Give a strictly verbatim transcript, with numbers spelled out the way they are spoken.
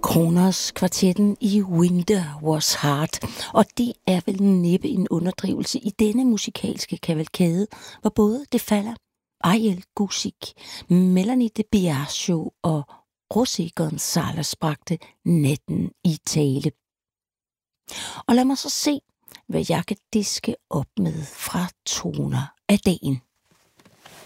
Kronos kvartetten i Winter Was Hard, og det er vel næppe en underdrivelse i denne musikalske kavalkade, hvor både De Falla, Ariel Guzic, Melanie De Biasio og José González bragte natten i tale. Og lad mig så se, hvad jeg kan diske op med fra toner af dagen.